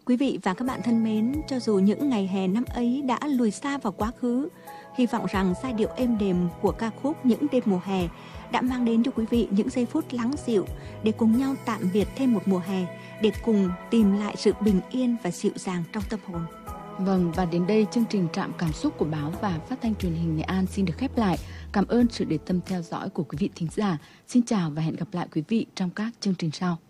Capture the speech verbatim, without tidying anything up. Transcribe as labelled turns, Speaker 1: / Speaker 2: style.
Speaker 1: Quý vị và các bạn thân mến, cho dù những ngày hè năm ấy đã lùi xa vào quá khứ, hy vọng rằng giai điệu êm đềm của ca khúc Những đêm mùa hè đã mang đến cho quý vị những giây phút lắng dịu để cùng nhau tạm biệt thêm một mùa hè, để cùng tìm lại sự bình yên và dịu dàng trong tâm hồn.
Speaker 2: Vâng, và đến đây chương trình Trạm Cảm xúc của báo và phát thanh truyền hình Nghệ An xin được khép lại. Cảm ơn sự để tâm theo dõi của quý vị thính giả. Xin chào và hẹn gặp lại quý vị trong các chương trình sau.